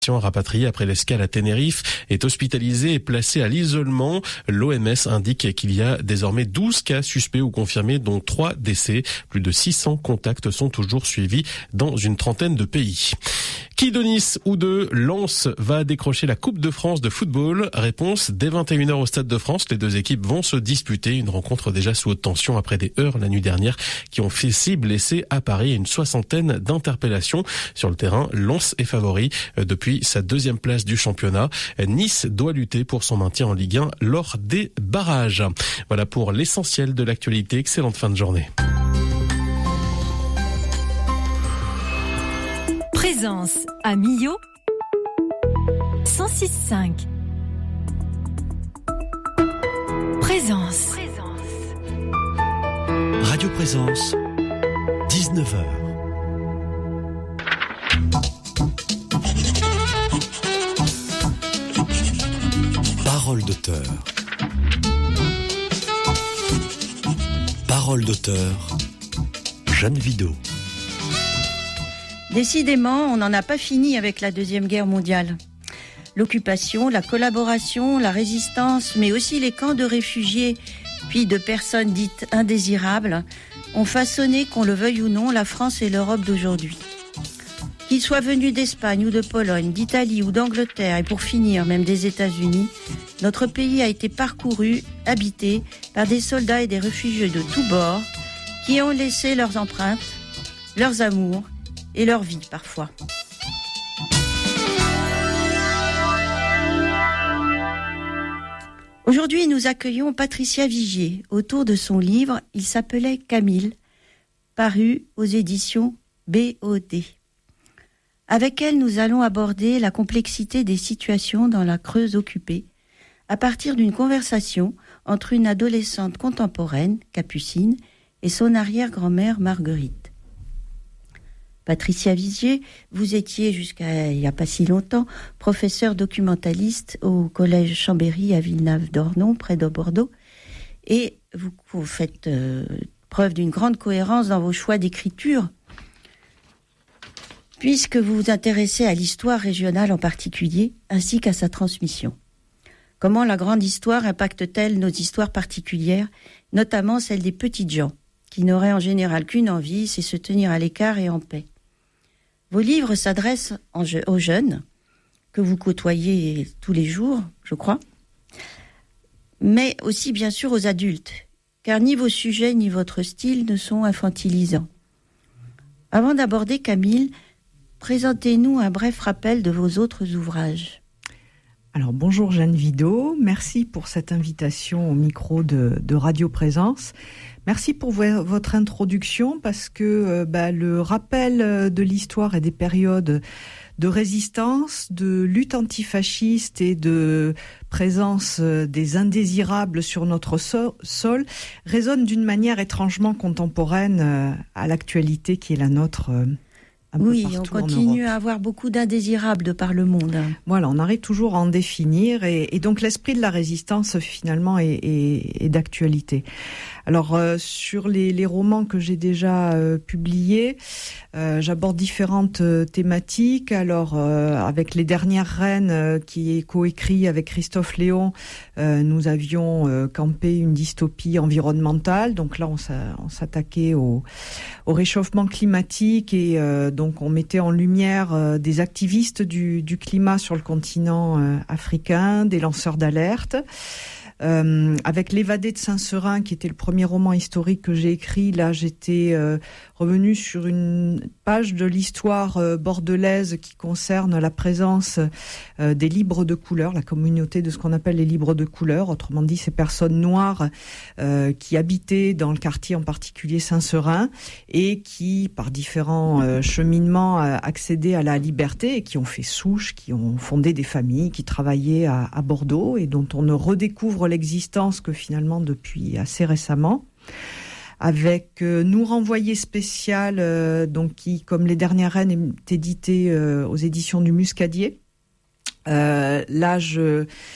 Rapatrié après l'escale à Tenerife, est hospitalisé et placé à l'isolement. L'OMS indique qu'il y a désormais 12 cas suspects ou confirmés, dont 3 décès. Plus de 600 contacts sont toujours suivis dans une trentaine de pays. Qui de Nice ou de Lens va décrocher la Coupe de France de football? Réponse dès 21h au Stade de France. Les deux équipes vont se disputer une rencontre déjà sous haute tension après des heurts la nuit dernière qui ont fait 6 blessés à Paris et une soixantaine d'interpellations. Sur le terrain, Lens est favori depuis sa deuxième place du championnat. Nice doit lutter pour son maintien en Ligue 1 lors des barrages. Voilà pour l'essentiel de l'actualité. Excellente fin de journée. Présence à Millau 106.5. Présence. Radio Présence, 19h. Parole d'auteur. Parole d'auteur. Jeanne Vidot. Décidément, on n'en a pas fini avec la Deuxième Guerre mondiale. L'occupation, la collaboration, la résistance, mais aussi les camps de réfugiés, puis de personnes dites indésirables, ont façonné, qu'on le veuille ou non, la France et l'Europe d'aujourd'hui. Qu'ils soient venus d'Espagne ou de Pologne, d'Italie ou d'Angleterre, et pour finir, même des États-Unis, notre pays a été parcouru, habité par des soldats et des réfugiés de tous bords, qui ont laissé leurs empreintes, leurs amours, et leur vie parfois. Aujourd'hui, nous accueillons Patricia Vigier autour de son livre. Il s'appelait Camille, paru aux éditions BOD. Avec elle, nous allons aborder la complexité des situations dans la Creuse occupée à partir d'une conversation entre une adolescente contemporaine, Capucine, et son arrière-grand-mère Marguerite. Patricia Vigier, vous étiez jusqu'à il n'y a pas si longtemps professeure documentaliste au collège Chambéry à Villeneuve-d'Ornon, près de Bordeaux, et vous faites preuve d'une grande cohérence dans vos choix d'écriture, puisque vous vous intéressez à l'histoire régionale en particulier, ainsi qu'à sa transmission. Comment la grande histoire impacte-t-elle nos histoires particulières, notamment celles des petites gens, qui n'auraient en général qu'une envie, c'est se tenir à l'écart et en paix. Vos livres s'adressent aux jeunes, que vous côtoyez tous les jours, je crois, mais aussi bien sûr aux adultes, car ni vos sujets ni votre style ne sont infantilisants. Avant d'aborder Camille, présentez-nous un bref rappel de vos autres ouvrages. Alors bonjour Jeanne Vidot, merci pour cette invitation au micro de Radio Présence. Merci pour votre introduction parce que le rappel de l'histoire et des périodes de résistance, de lutte antifasciste et de présence des indésirables sur notre sol résonne d'une manière étrangement contemporaine à l'actualité qui est la nôtre. Oui, on continue à avoir beaucoup d'indésirables de par le monde. Voilà, on arrive toujours à en définir et donc l'esprit de la résistance finalement est d'actualité. Alors sur les romans que j'ai déjà publiés, j'aborde différentes thématiques. Alors avec Les Dernières Reines, qui est coécrit avec Christophe Léon, nous avions campé une dystopie environnementale. Donc là, on s'attaquait au réchauffement climatique et donc on mettait en lumière des activistes du climat sur le continent africain, des lanceurs d'alerte. Avec L'Évadé de Saint-Seurin, qui était le premier roman historique que j'ai écrit, là j'étais revenue sur une page de l'histoire bordelaise qui concerne la présence des libres de couleur, la communauté de ce qu'on appelle les libres de couleur, autrement dit ces personnes noires qui habitaient dans le quartier en particulier Saint-Seurin et qui, par différents cheminements, accédaient à la liberté et qui ont fait souche, qui ont fondé des familles, qui travaillaient à Bordeaux et dont on ne redécouvre l'existence que finalement depuis assez récemment, avec Nous renvoyer spécial, donc qui, comme Les Dernières Reines, est édité aux éditions du Muscadier. Là, je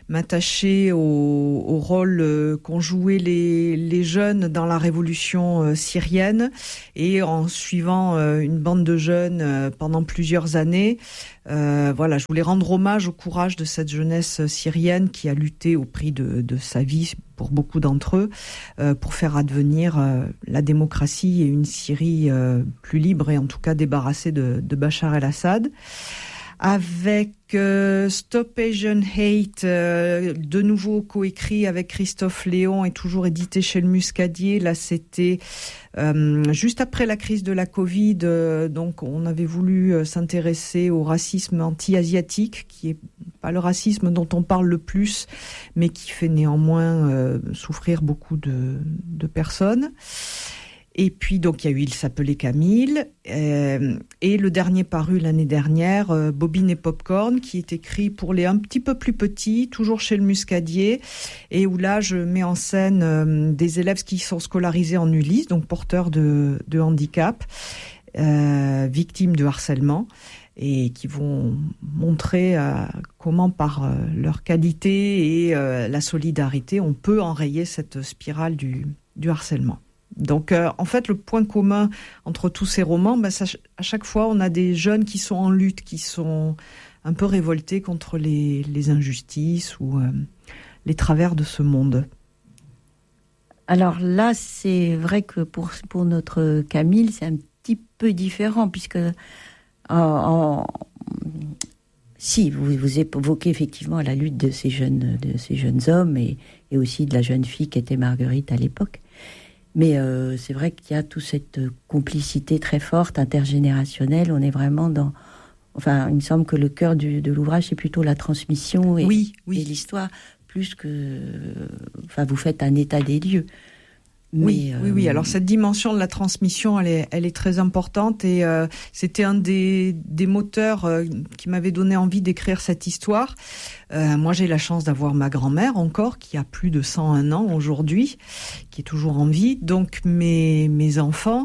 m'attacher au rôle qu'ont joué les jeunes dans la révolution syrienne, et en suivant une bande de jeunes pendant plusieurs années, je voulais rendre hommage au courage de cette jeunesse syrienne qui a lutté au prix de sa vie pour beaucoup d'entre eux, pour faire advenir la démocratie et une Syrie plus libre et en tout cas débarrassée de Bachar el-Assad. Avec Stop Asian Hate, de nouveau coécrit avec Christophe Léon et toujours édité chez le Muscadier. Là, c'était juste après la crise de la Covid, donc on avait voulu s'intéresser au racisme anti-asiatique, qui est pas le racisme dont on parle le plus, mais qui fait néanmoins souffrir beaucoup de personnes. Et puis, donc, il s'appelait Camille. Et le dernier paru l'année dernière, Bobine et Popcorn, qui est écrit pour les un petit peu plus petits, toujours chez le Muscadier, et où là, je mets en scène des élèves qui sont scolarisés en Ulysse, donc porteurs de handicap, victimes de harcèlement, et qui vont montrer comment, par leur qualité et la solidarité, on peut enrayer cette spirale du harcèlement. Donc, en fait, le point commun entre tous ces romans, à chaque fois, on a des jeunes qui sont en lutte, qui sont un peu révoltés contre les injustices ou les travers de ce monde. Alors là, c'est vrai que pour notre Camille, c'est un petit peu différent, puisque si vous évoquez effectivement la lutte de ces jeunes hommes et aussi de la jeune fille qui était Marguerite à l'époque. Mais c'est vrai qu'il y a toute cette complicité très forte, intergénérationnelle. On est vraiment dans... Enfin, il me semble que le cœur de l'ouvrage, c'est plutôt la transmission et l'histoire, plus que... Enfin, vous faites un état des lieux. Oui. Alors cette dimension de la transmission, elle est très importante, et c'était un des moteurs qui m'avait donné envie d'écrire cette histoire. Moi, j'ai la chance d'avoir ma grand-mère encore, qui a plus de 101 ans aujourd'hui, qui est toujours en vie. Donc mes enfants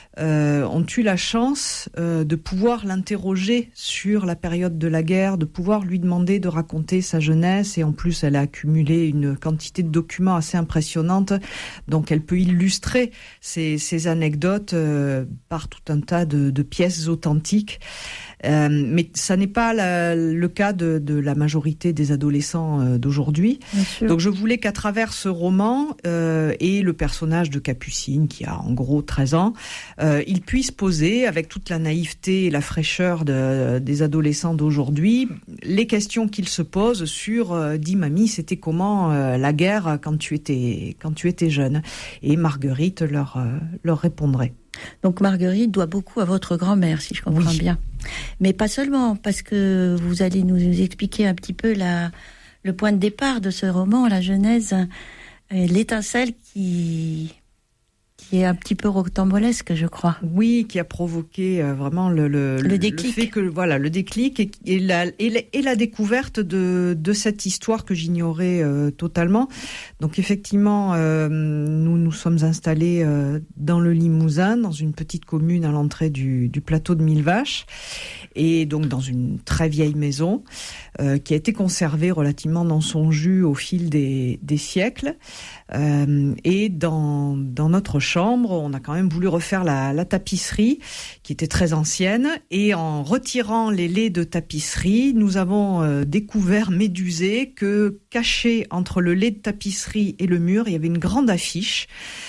ont eu la chance de pouvoir l'interroger sur la période de la guerre, de pouvoir lui demander de raconter sa jeunesse, et en plus elle a accumulé une quantité de documents assez impressionnante, donc elle peut illustrer ces anecdotes par tout un tas de pièces authentiques. Mais ça n'est pas le cas de la majorité des adolescents d'aujourd'hui. Donc je voulais qu'à travers ce roman et le personnage de Capucine, qui a en gros 13 ans, il puisse poser, avec toute la naïveté et la fraîcheur des adolescents d'aujourd'hui, les questions qu'ils se posent sur dis mamie, c'était comment la guerre quand tu étais jeune. Et Marguerite leur répondrait. Donc Marguerite doit beaucoup à votre grand-mère, si je comprends bien. Mais pas seulement, parce que vous allez nous expliquer un petit peu le point de départ de ce roman, la genèse, l'étincelle qui est un petit peu rocambolesque, je crois. Oui, qui a provoqué vraiment le déclic. Le fait que le déclic et la découverte de cette histoire que j'ignorais totalement. Donc effectivement, nous sommes installés dans le Limousin, dans une petite commune à l'entrée du plateau de Millevaches, et donc dans une très vieille maison qui a été conservée relativement dans son jus au fil des siècles. Et dans notre chambre, on a quand même voulu refaire la tapisserie, qui était très ancienne, et en retirant les laits de tapisserie, nous avons découvert, médusé, que caché entre le lait de tapisserie et le mur, il y avait une grande affiche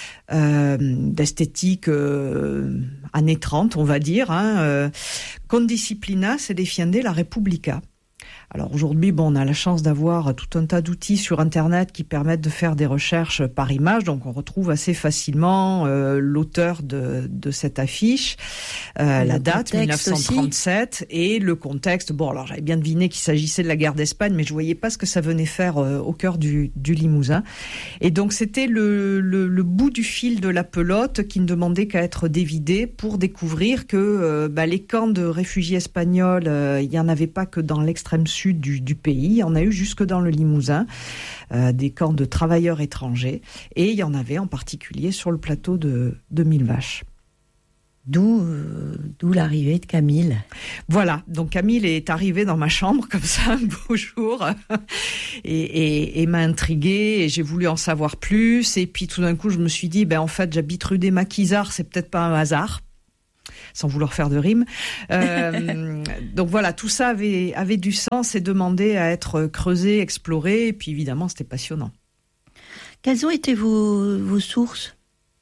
d'esthétique années 30, on va dire, Con disciplina se defiende la Repubblica. Alors aujourd'hui, on a la chance d'avoir tout un tas d'outils sur Internet qui permettent de faire des recherches par image, donc on retrouve assez facilement l'auteur de cette affiche, la date 1937 aussi, et le contexte. Bon, alors j'avais bien deviné qu'il s'agissait de la guerre d'Espagne, mais je voyais pas ce que ça venait faire au cœur du Limousin. Et donc c'était le bout du fil de la pelote qui ne demandait qu'à être dévidé pour découvrir que les camps de réfugiés espagnols, il y en avait pas que dans l'extrême sud du pays, on a eu jusque dans le Limousin des camps de travailleurs étrangers, et il y en avait en particulier sur le plateau de Millevaches. D'où l'arrivée de Camille. Voilà, donc Camille est arrivée dans ma chambre comme ça un beau jour et m'a intriguée et j'ai voulu en savoir plus. Et puis tout d'un coup, je me suis dit, en fait, j'habite rue des Maquisards, c'est peut-être pas un hasard, sans vouloir faire de rime. Donc voilà, tout ça avait du sens et demandait à être creusé, exploré. Et puis évidemment, c'était passionnant. Quelles ont été vos sources ?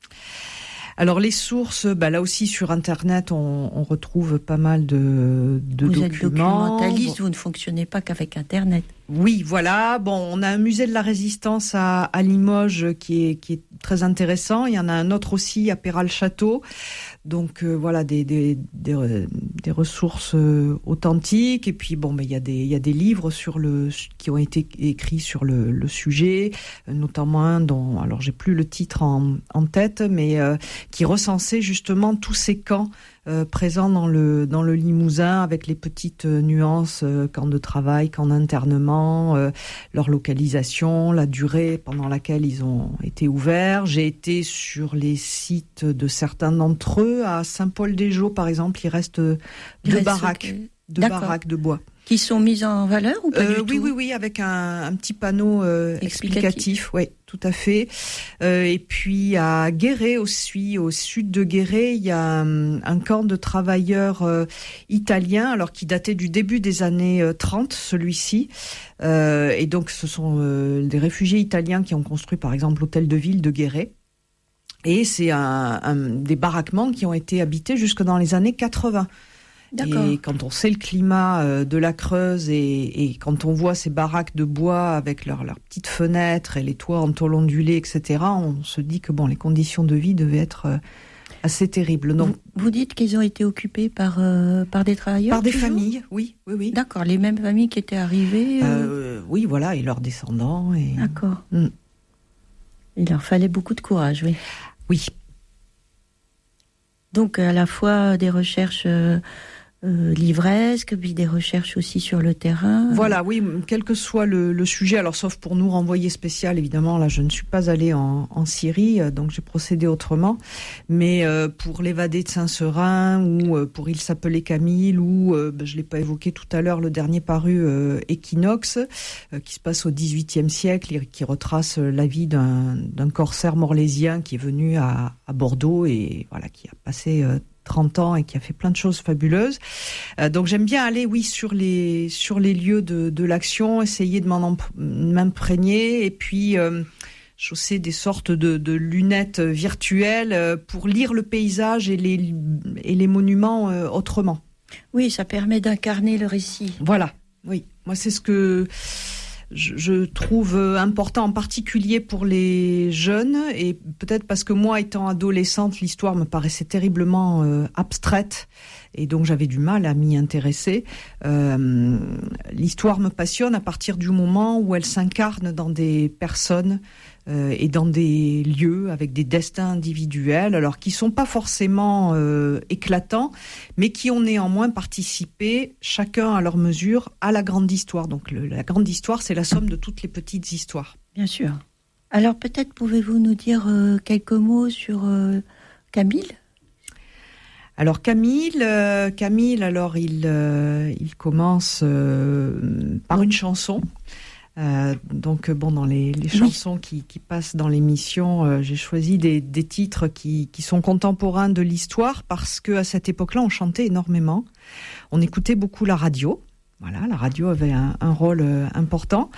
Alors les sources, là aussi sur Internet, on retrouve pas mal de documents. Vous êtes documentaliste, vous ne fonctionnez pas qu'avec Internet. Oui, voilà. On a un musée de la Résistance à Limoges qui est très intéressant. Il y en a un autre aussi à Péral-Château. Donc voilà, des ressources authentiques. Et puis il y a des livres qui ont été écrits sur le sujet, notamment un dont, alors j'ai plus le titre en tête, mais qui recensait justement tous ces camps présents dans le Limousin, avec les petites nuances, camps de travail, camps d'internement, leur localisation, la durée pendant laquelle ils ont été ouverts. J'ai été sur les sites de certains d'entre eux. À Saint-Paul-des-Geaux, par exemple, il reste deux baraques de bois. Qui sont mises en valeur ou pas du tout ? Oui, avec un petit panneau explicatif. Oui, tout à fait. Et puis à Guéret aussi, au sud de Guéret, il y a un camp de travailleurs italiens, alors qui datait du début des années 30, celui-ci. Et donc ce sont des réfugiés italiens qui ont construit par exemple l'hôtel de ville de Guéret. Et c'est des baraquements qui ont été habités jusque dans les années 80. D'accord. Et quand on sait le climat de la Creuse et quand on voit ces baraques de bois avec leurs petites fenêtres et les toits en tôle ondulée, etc., on se dit que les conditions de vie devaient être assez terribles. Donc, vous dites qu'ils ont été occupés par des travailleurs ? Par des familles, oui. D'accord, les mêmes familles qui étaient arrivées Oui, voilà, et leurs descendants. D'accord. Il leur fallait beaucoup de courage, oui. Oui. Donc à la fois des recherches livresques, puis des recherches aussi sur le terrain. Voilà, oui, quel que soit le sujet, alors sauf pour nous renvoyer spécial, évidemment, là je ne suis pas allée en Syrie, donc j'ai procédé autrement, mais pour l'évadé de Saint-Seurin, ou pour Il s'appelait Camille, ou je l'ai pas évoqué tout à l'heure, le dernier paru Équinoxe, qui se passe au XVIIIe siècle et qui retrace la vie d'un corsaire morlésien qui est venu à Bordeaux et voilà, qui a passé 30 ans et qui a fait plein de choses fabuleuses. Donc j'aime bien aller, sur les lieux de l'action, essayer de m'imprégner et puis chausser des sortes de lunettes virtuelles pour lire le paysage et les monuments autrement. Oui, ça permet d'incarner le récit. Voilà, oui. Moi, c'est ce que je trouve important, en particulier pour les jeunes, et peut-être parce que moi, étant adolescente, l'histoire me paraissait terriblement abstraite, et donc j'avais du mal à m'y intéresser. L'histoire me passionne à partir du moment où elle s'incarne dans des personnes et dans des lieux avec des destins individuels, alors qui sont pas forcément éclatants, mais qui ont néanmoins participé, chacun à leur mesure, à la grande histoire. Donc la grande histoire, c'est la somme de toutes les petites histoires. Bien sûr. Alors peut-être pouvez-vous nous dire quelques mots sur Camille ? Alors Camille, alors il commence par une chanson. Donc dans les chansons qui passent dans l'émission, j'ai choisi des titres qui sont contemporains de l'histoire, parce que à cette époque-là, on chantait énormément. On écoutait beaucoup la radio. Voilà, la radio avait un rôle important.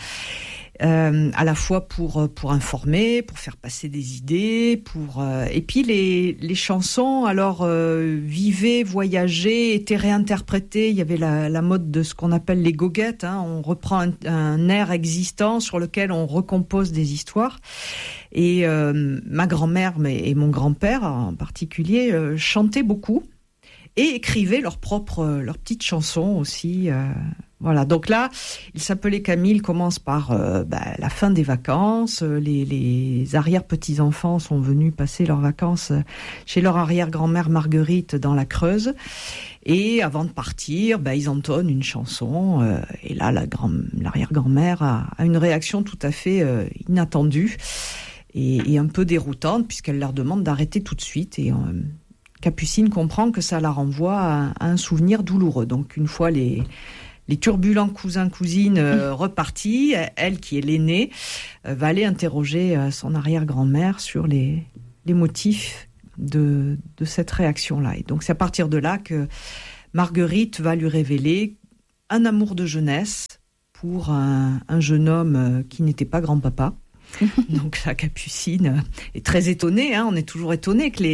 À la fois pour informer, pour faire passer des idées, et puis les chansons alors vivaient, voyageaient, étaient réinterprétées. Il y avait la mode de ce qu'on appelle les goguettes, on reprend un air existant sur lequel on recompose des histoires. Et ma grand-mère et mon grand-père en particulier chantaient beaucoup et écrivaient leurs petites chansons aussi. Voilà, donc là, Il s'appelait Camille commence par la fin des vacances. Les arrière-petits-enfants sont venus passer leurs vacances chez leur arrière-grand-mère Marguerite dans la Creuse. Et avant de partir, ils entonnent une chanson. Et là, l'arrière-grand-mère a une réaction tout à fait inattendue et un peu déroutante, puisqu'elle leur demande d'arrêter tout de suite. Et Capucine comprend que ça la renvoie à un souvenir douloureux. Donc une fois les turbulents cousins-cousines repartis, elle qui est l'aînée, va aller interroger son arrière-grand-mère sur les motifs de cette réaction-là. Et donc c'est à partir de là que Marguerite va lui révéler un amour de jeunesse pour un jeune homme qui n'était pas grand-papa. Donc la Capucine est très étonnée, on est toujours étonné que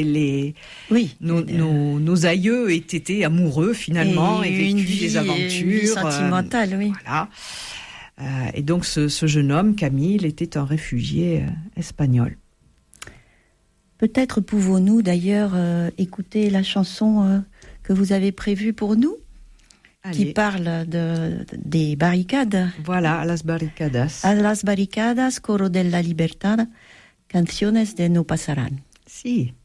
nos aïeux aient été amoureux finalement et vécu des aventures. Une vie sentimentale, oui. Voilà. Et donc ce jeune homme, Camille, était un réfugié espagnol. Peut-être pouvons-nous d'ailleurs écouter la chanson que vous avez prévue pour nous, qui parle des barricades. Voilà, a las barricadas. A las barricadas, coro de la libertad, canciones de no pasarán. Si.